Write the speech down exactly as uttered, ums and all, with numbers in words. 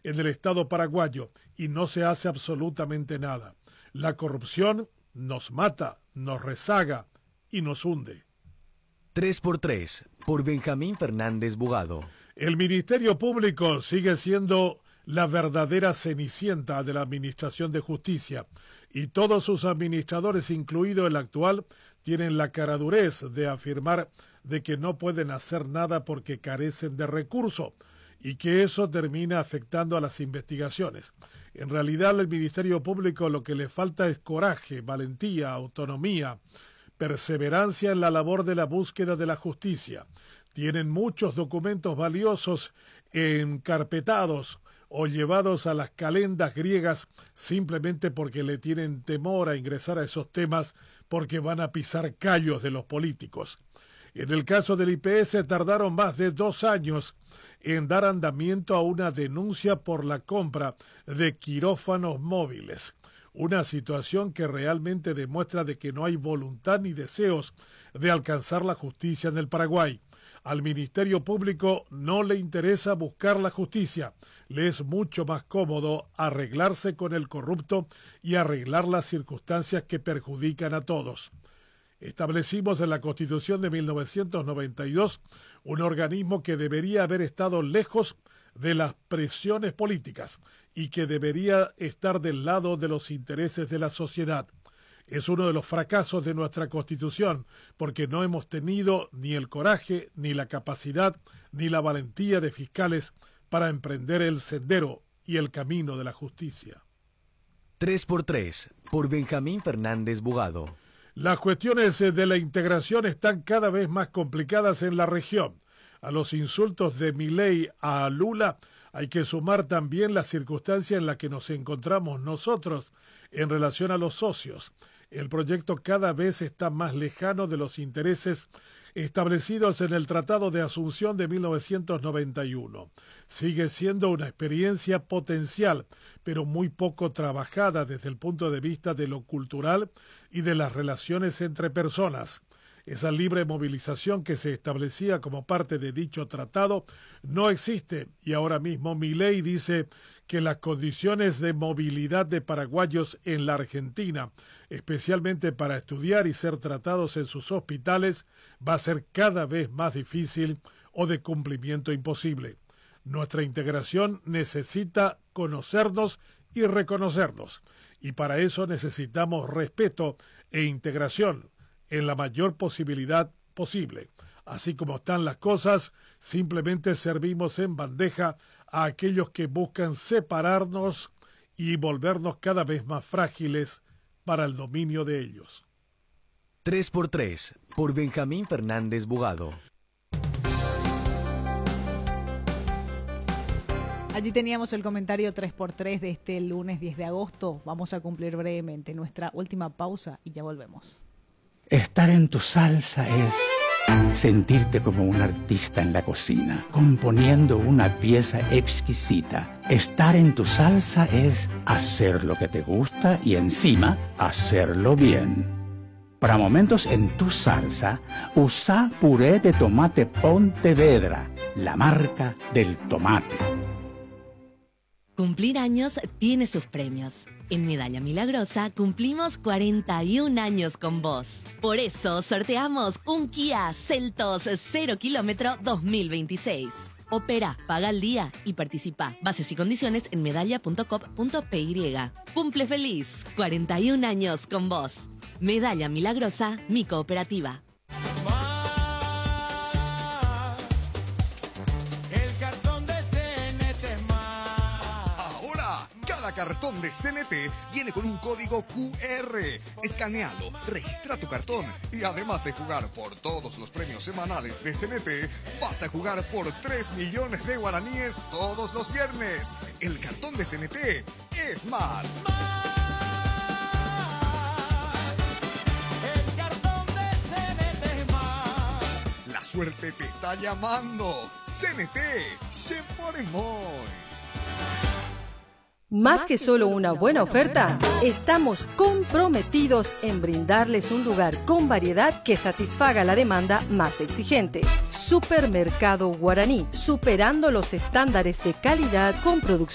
en el Estado paraguayo y no se hace absolutamente nada. La corrupción nos mata, nos rezaga y nos hunde. tres por tres, por Benjamín Fernández Bugado. El Ministerio Público sigue siendo la verdadera cenicienta de la Administración de Justicia y todos sus administradores, incluido el actual, tienen la caradurez de afirmar de que no pueden hacer nada porque carecen de recursos y que eso termina afectando a las investigaciones. En realidad, al Ministerio Público lo que le falta es coraje, valentía, autonomía, perseverancia en la labor de la búsqueda de la justicia. Tienen muchos documentos valiosos encarpetados o llevados a las calendas griegas simplemente porque le tienen temor a ingresar a esos temas porque van a pisar callos de los políticos. En el caso del I P S tardaron más de dos años en dar andamiento a una denuncia por la compra de quirófanos móviles. Una situación que realmente demuestra de que no hay voluntad ni deseos de alcanzar la justicia en el Paraguay. Al Ministerio Público no le interesa buscar la justicia, le es mucho más cómodo arreglarse con el corrupto y arreglar las circunstancias que perjudican a todos. Establecimos en la Constitución de mil novecientos noventa y dos un organismo que debería haber estado lejos de las presiones políticas y que debería estar del lado de los intereses de la sociedad. Es uno de los fracasos de nuestra Constitución, porque no hemos tenido ni el coraje, ni la capacidad, ni la valentía de fiscales para emprender el sendero y el camino de la justicia. tres por tres, por Benjamín Fernández Bugado. Las cuestiones de la integración están cada vez más complicadas en la región. A los insultos de Milei a Lula hay que sumar también la circunstancia en la que nos encontramos nosotros en relación a los socios. El proyecto cada vez está más lejano de los intereses establecidos en el Tratado de Asunción de mil novecientos noventa y uno. Sigue siendo una experiencia potencial, pero muy poco trabajada desde el punto de vista de lo cultural y de las relaciones entre personas. Esa libre movilización que se establecía como parte de dicho tratado no existe y ahora mismo Milei dice que las condiciones de movilidad de paraguayos en la Argentina, especialmente para estudiar y ser tratados en sus hospitales, va a ser cada vez más difícil o de cumplimiento imposible. Nuestra integración necesita conocernos y reconocernos, y para eso necesitamos respeto e integración en la mayor posibilidad posible. Así como están las cosas, simplemente servimos en bandeja a aquellos que buscan separarnos y volvernos cada vez más frágiles para el dominio de ellos. tres por tres, por Benjamín Fernández Bugado. Allí teníamos el comentario tres por tres de este lunes diez de agosto. Vamos a cumplir brevemente nuestra última pausa y ya volvemos. Estar en tu salsa es sentirte como un artista en la cocina, componiendo una pieza exquisita. Estar en tu salsa es hacer lo que te gusta y encima hacerlo bien. Para momentos en tu salsa, usa puré de tomate Pontevedra, la marca del tomate. Cumplir años tiene sus premios. En Medalla Milagrosa cumplimos cuarenta y un años con vos. Por eso sorteamos un Kia Seltos cero kilómetro dos mil veintiséis. Opera, paga al día y participa. Bases y condiciones en medalla punto com punto p y. Cumple feliz, cuarenta y un años con vos. Medalla Milagrosa, mi cooperativa. Cartón de C N T viene con un código Q R. Escanealo, registra tu cartón y además de jugar por todos los premios semanales de C N T, vas a jugar por tres millones de guaraníes todos los viernes. El cartón de C N T es más. El cartón de C N T es más. La suerte te está llamando. C N T se pone muy. Más que solo una buena oferta, estamos comprometidos en brindarles un lugar con variedad que satisfaga la demanda más exigente. Supermercado Guaraní, superando los estándares de calidad con producción